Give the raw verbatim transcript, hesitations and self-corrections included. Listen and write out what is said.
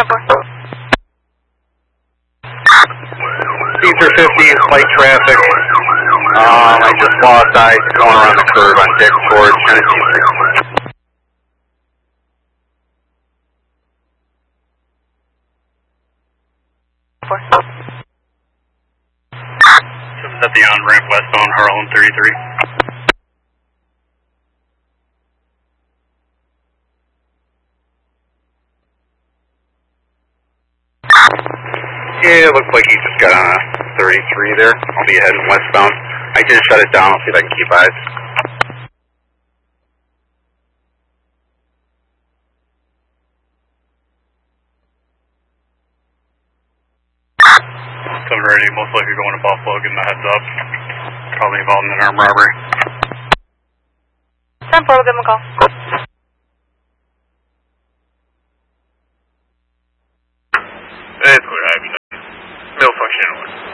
Caesar fifty, light traffic. Um, I just lost eyes going around the curve on Dick towards Genesee six. Seven's at the on-ramp westbound Harlem thirty-three. Yeah, it looks like he just got on a thirty-three there. I'll be heading westbound. I just shut it down. I'll see if I can keep eyes. Seven ready, most likely going to Buffalo, give him a heads up. Probably involved in an armed robbery. ten four, we'll give him a call. It's clear, I have middle function.